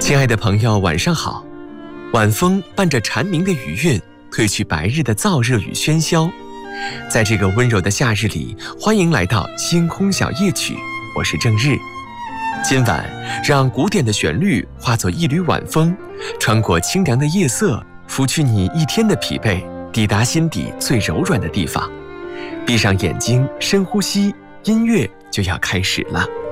亲爱的朋友，晚上好。晚风伴着蝉鸣的余韵，褪去白日的燥热与喧嚣。在这个温柔的夏日里，欢迎来到星空小夜曲，我是郑日。今晚，让古典的旋律化作一缕晚风，穿过清凉的夜色，拂去你一天的疲惫，抵达心底最柔软的地方。闭上眼睛，深呼吸，音乐就要开始了。